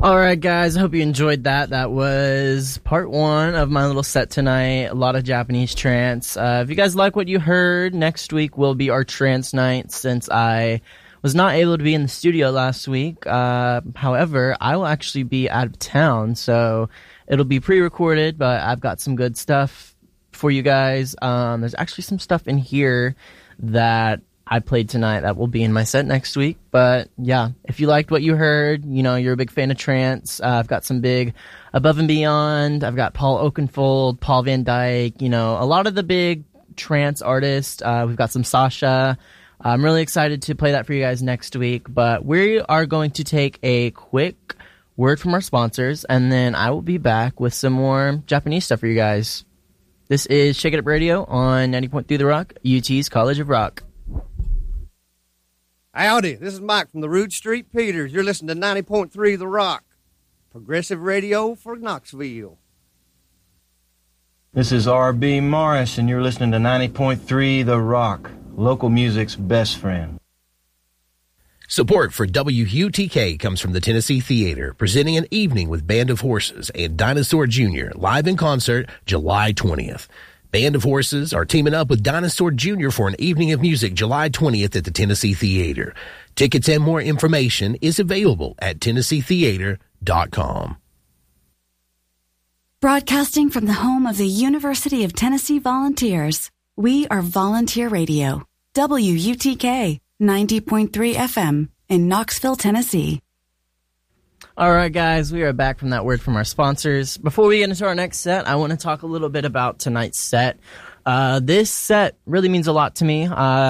All right, guys, I hope you enjoyed that. That was part one of my little set tonight. A lot of Japanese trance. If you guys like what you heard, next week will be our trance night since I was not able to be in the studio last week. However, I will actually be out of town, so it'll be pre-recorded, but I've got some good stuff for you guys. There's actually some stuff in here that I played tonight that will be in my set next week. But yeah, if you liked what you heard, you know, you're a big fan of trance, I've got some big Above and Beyond. I've got Paul Oakenfold, Paul Van Dyke, you know, a lot of the big trance artists. We've got some Sasha. I'm really excited to play that for you guys next week. But we are going to take a quick word from our sponsors, and then I will be back with some more Japanese stuff for you guys. This is Shake It Up Radio on 90.3 The Rock, UT's College of Rock. Howdy, this is Mike from the Rood Street Peters. You're listening to 90.3 The Rock, progressive radio for Knoxville. This is R.B. Morris, and you're listening to 90.3 The Rock, local music's best friend. Support for WUTK comes from the Tennessee Theater, presenting an evening with Band of Horses and Dinosaur Jr. live in concert July 20th. Band of Horses are teaming up with Dinosaur Jr. for an evening of music July 20th at the Tennessee Theater. Tickets and more information is available at TennesseeTheater.com. Broadcasting from the home of the University of Tennessee Volunteers, we are Volunteer Radio, WUTK 90.3 FM in Knoxville, Tennessee. All right, guys, we are back from that word from our sponsors. Before we get into our next set, I want to talk a little bit about tonight's set. This set really means a lot to me.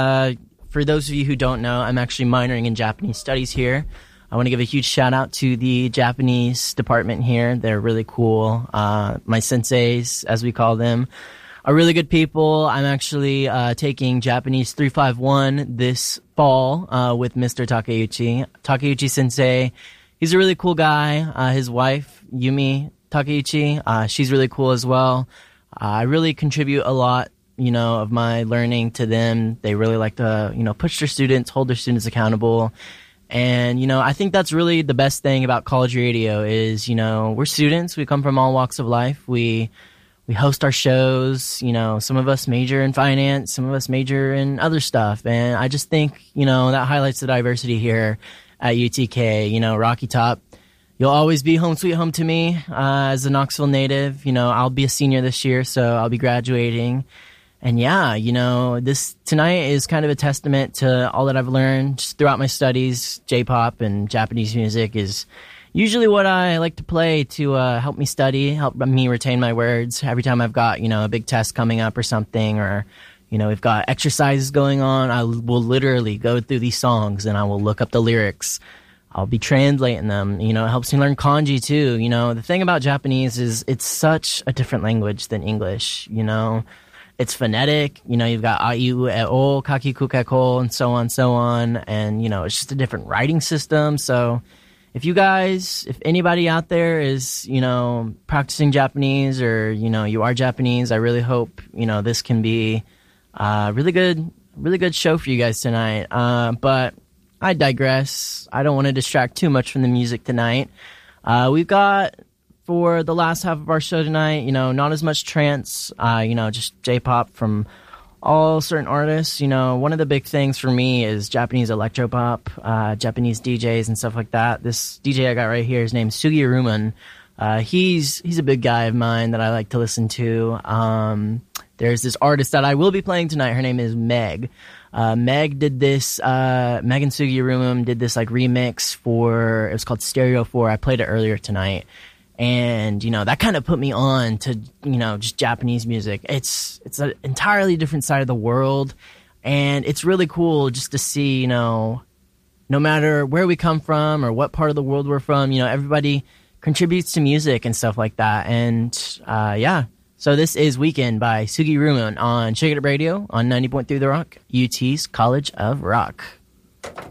For those of you who don't know, I'm actually minoring in Japanese studies here. I want to give a huge shout out to the Japanese department here. They're really cool. My senseis, as we call them, are really good people. I'm actually taking Japanese 351 this fall with Mr. Takeuchi. Takeuchi Sensei, he's a really cool guy. His wife, Yumi Takeuchi, she's really cool as well. I really contribute a lot, you know, of my learning to them. They really like to, you know, push their students, hold their students accountable. And, you know, I think that's really the best thing about college radio is, you know, we're students. We come from all walks of life. We host our shows. You know, some of us major in finance, some of us major in other stuff. And I just think, you know, that highlights the diversity here at UTK. You know, Rocky Top, you'll always be home sweet home to me as a Knoxville native. You know, I'll be a senior this year, so I'll be graduating. And yeah, you know, this tonight is kind of a testament to all that I've learned throughout my studies. J-pop and Japanese music is usually what I like to play to help me study, help me retain my words. Every time I've got, you know, a big test coming up or something, or, you know, we've got exercises going on, I will literally go through these songs and I will look up the lyrics. I'll be translating them. You know, it helps me learn kanji too. You know, the thing about Japanese is it's such a different language than English, you know. It's phonetic, you know, you've got aiu, e o, kakiku, keko, and so on, and, you know, it's just a different writing system. So if you guys, if anybody out there is, you know, practicing Japanese or, you know, you are Japanese, I really hope, you know, this can be a really good show for you guys tonight. But I digress. I don't want to distract too much from the music tonight. We've got, for the last half of our show tonight, you know, not as much trance, you know, just J-pop from all certain artists. You know, one of the big things for me is Japanese electropop, Japanese DJs and stuff like that. This DJ I got right here, his name's Sugi Aruman. He's a big guy of mine that I like to listen to. There's this artist that I will be playing tonight. Her name is Meg. Meg did this, Meg and Sugi Aruman did this like remix for, it was called Stereo 4. I played it earlier tonight. And, you know, that kind of put me on to, you know, just Japanese music. It's an entirely different side of the world. And it's really cool just to see, you know, no matter where we come from or what part of the world we're from, you know, everybody contributes to music and stuff like that. And, yeah. So this is Weekend by Sugi Aruman on Shake It Up Radio on 90.3 The Rock, UT's College of Rock.